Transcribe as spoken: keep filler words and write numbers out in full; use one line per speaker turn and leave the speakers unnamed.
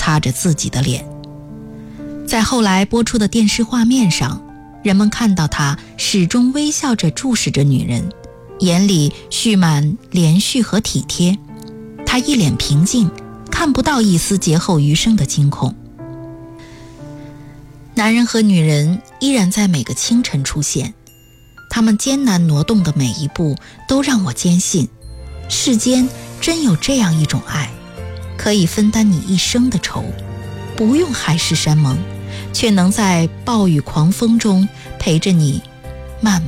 擦着自己的脸。在后来播出的电视画面上，人们看到他始终微笑着注视着女人，眼里蓄满怜恤和体贴。他一脸平静，看不到一丝劫后余生的惊恐。男人和女人依然在每个清晨出现，他们艰难挪动的每一步都让我坚信，世间真有这样一种爱，可以分担你一生的愁，不用海誓山盟，却能在暴雨狂风中陪着你慢